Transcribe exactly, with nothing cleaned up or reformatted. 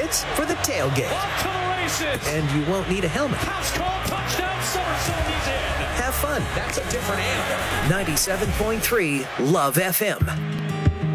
tickets for the tailgate. Off to the races. And you won't need a helmet. House call, touchdown, somersault, he's in. Have fun. That's a different animal. ninety-seven point three Love F M.